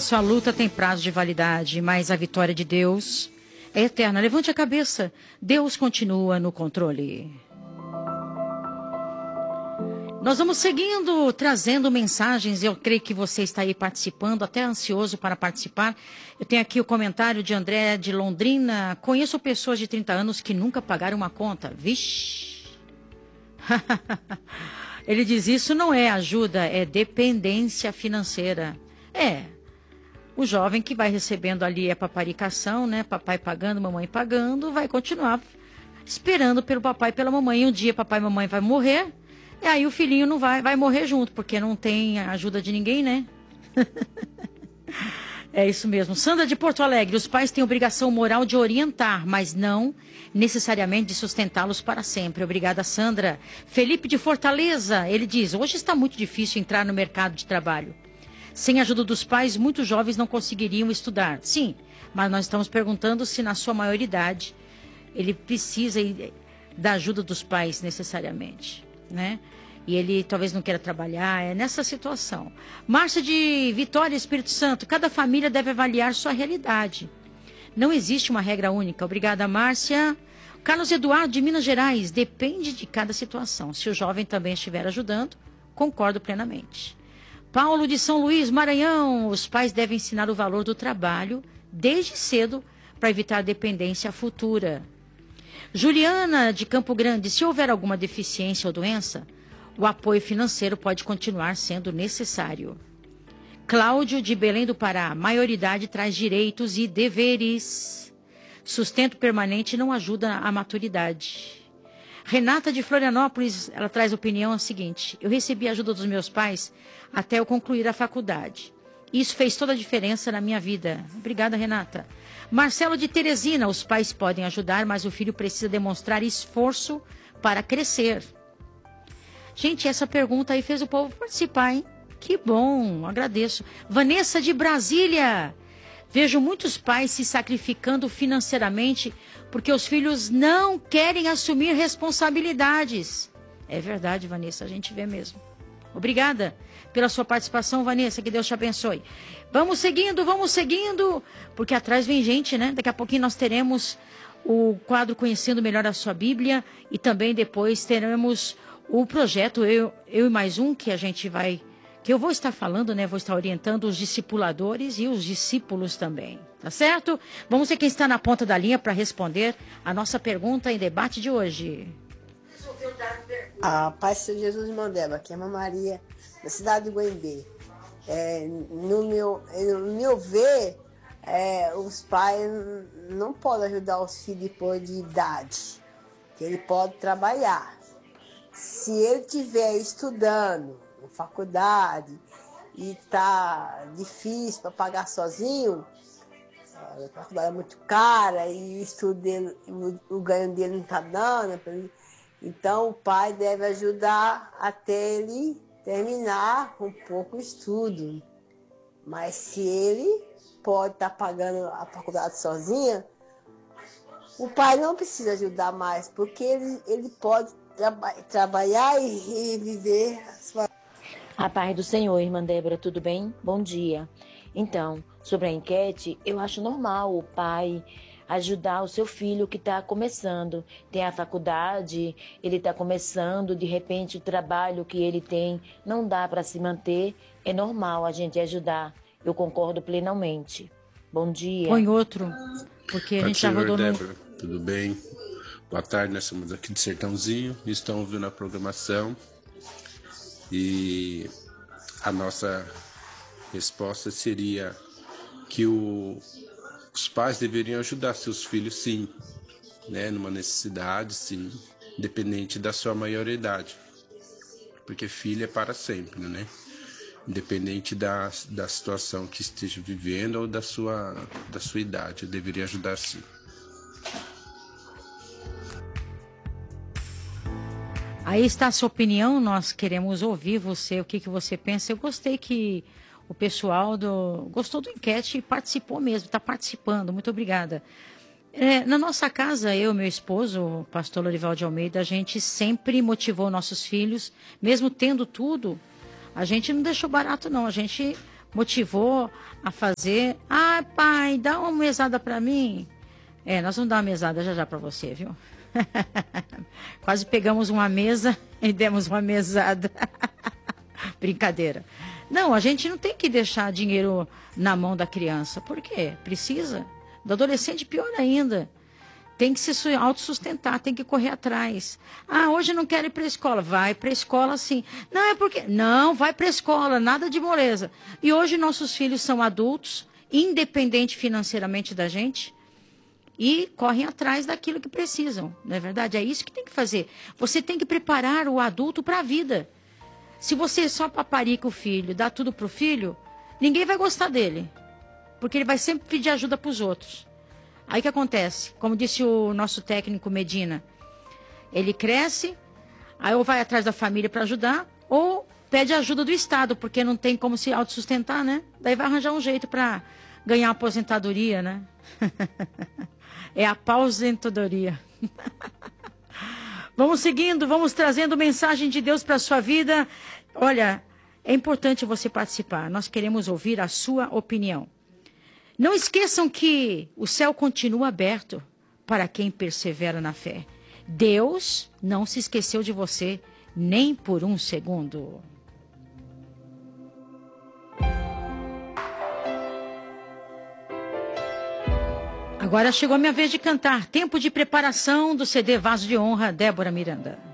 Sua luta tem prazo de validade, mas a vitória de Deus é eterna. Levante a cabeça. Deus continua no controle. Nós vamos seguindo, trazendo mensagens. Eu creio que você está aí participando, até ansioso para participar. Eu tenho aqui o comentário de André de Londrina. Conheço pessoas de 30 anos que nunca pagaram uma conta. Vixe! Ele diz, isso não é ajuda, é dependência financeira. O jovem que vai recebendo ali a paparicação, né? Papai pagando, mamãe pagando, vai continuar esperando pelo papai e pela mamãe. E um dia papai e mamãe vai morrer, e aí o filhinho não vai morrer junto, porque não tem ajuda de ninguém, né? É isso mesmo. Sandra de Porto Alegre, os pais têm obrigação moral de orientar, mas não necessariamente de sustentá-los para sempre. Obrigada, Sandra. Felipe de Fortaleza, ele diz, hoje está muito difícil entrar no mercado de trabalho. Sem a ajuda dos pais, muitos jovens não conseguiriam estudar. Sim, mas nós estamos perguntando se na sua maioridade ele precisa da ajuda dos pais necessariamente, né? E ele talvez não queira trabalhar, é nessa situação. Márcia de Vitória, Espírito Santo, cada família deve avaliar sua realidade. Não existe uma regra única. Obrigada, Márcia. Carlos Eduardo, de Minas Gerais, depende de cada situação. Se o jovem também estiver ajudando, concordo plenamente. Paulo de São Luís, Maranhão, os pais devem ensinar o valor do trabalho desde cedo para evitar dependência futura. Juliana de Campo Grande, se houver alguma deficiência ou doença, o apoio financeiro pode continuar sendo necessário. Cláudio de Belém do Pará, maioridade traz direitos e deveres. Sustento permanente não ajuda a maturidade. Renata de Florianópolis, ela traz a opinião seguinte, eu recebi a ajuda dos meus pais até eu concluir a faculdade. Isso fez toda a diferença na minha vida. Obrigada, Renata. Marcelo de Teresina, os pais podem ajudar, mas o filho precisa demonstrar esforço para crescer. Gente, essa pergunta aí fez o povo participar, hein? Que bom, agradeço. Vanessa de Brasília. Vejo muitos pais se sacrificando financeiramente porque os filhos não querem assumir responsabilidades. É verdade, Vanessa, a gente vê mesmo. Obrigada pela sua participação, Vanessa, que Deus te abençoe. Vamos seguindo, porque atrás vem gente, né? Daqui a pouquinho nós teremos o quadro Conhecendo Melhor a Sua Bíblia e também depois teremos o projeto Eu e Mais Um, que a gente vai... que eu vou estar falando, né? Vou estar orientando os discipuladores e os discípulos também, tá certo? Vamos ver quem está na ponta da linha para responder a nossa pergunta em debate de hoje. A paz do Senhor Jesus Mandela, aqui é a Maria, da cidade de Goiânia. No meu ver, os pais não podem ajudar os filhos depois de idade, que ele pode trabalhar. Se ele estiver estudando, faculdade e tá difícil para pagar sozinho, a faculdade é muito cara e o estudo dele, o ganho dele não está dando, então o pai deve ajudar até ele terminar um pouco o estudo. Mas se ele pode estar pagando a faculdade sozinha, o pai não precisa ajudar mais, porque ele pode trabalhar e viver a sua... A paz do Senhor, irmã Débora, tudo bem? Bom dia. Então, sobre a enquete, eu acho normal o pai ajudar o seu filho que está começando. Tem a faculdade, ele está começando, de repente o trabalho que ele tem não dá para se manter. É normal a gente ajudar. Eu concordo plenamente. Bom dia. Põe outro, porque a gente já rodou no... Débora, tudo bem? Boa tarde, nós estamos aqui de Sertãozinho, estamos ouvindo a programação. E a nossa resposta seria que os pais deveriam ajudar seus filhos, sim, né, numa necessidade, sim, independente da sua maioridade, porque filho é para sempre, né, independente da situação que esteja vivendo ou da sua idade, deveria ajudar, sim. Aí está a sua opinião, nós queremos ouvir você, o que você pensa. Eu gostei que o pessoal gostou do enquete e participou mesmo, está participando, muito obrigada. Na nossa casa, eu e meu esposo, o pastor Lorival de Almeida, a gente sempre motivou nossos filhos, mesmo tendo tudo, a gente não deixou barato não, a gente motivou a fazer. Ah, pai, dá uma mesada para mim. Nós vamos dar uma mesada já para você, viu? Quase pegamos uma mesa e demos uma mesada. Brincadeira. Não, a gente não tem que deixar dinheiro na mão da criança. Por quê? Precisa. Do adolescente, pior ainda. Tem que se autossustentar, tem que correr atrás. Ah, hoje não quero ir para a escola. Vai para a escola sim. Não, é porque... Não, vai para a escola, nada de moleza. E hoje nossos filhos são adultos, independentes financeiramente da gente, e correm atrás daquilo que precisam. Não é verdade? É isso que tem que fazer. Você tem que preparar o adulto para a vida. Se você só paparica o filho, dá tudo para o filho, ninguém vai gostar dele. Porque ele vai sempre pedir ajuda para os outros. Aí o que acontece? Como disse o nosso técnico Medina, ele cresce, aí ou vai atrás da família para ajudar, ou pede ajuda do Estado, porque não tem como se autossustentar, né? Daí vai arranjar um jeito para ganhar aposentadoria, né? É a aposentadoria. Vamos seguindo, vamos trazendo mensagem de Deus para a sua vida. Olha, é importante você participar. Nós queremos ouvir a sua opinião. Não esqueçam que o céu continua aberto para quem persevera na fé. Deus não se esqueceu de você nem por um segundo. Agora chegou a minha vez de cantar. Tempo de preparação do CD Vaso de Honra, Débora Miranda.